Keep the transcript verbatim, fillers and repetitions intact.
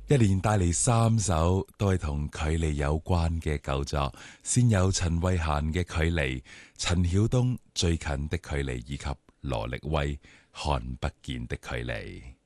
一連帶嚟三首都係同距離有關嘅舊作，先有陳慧嫻嘅距離、陳曉東最近的距離以及羅力威看不見的距離。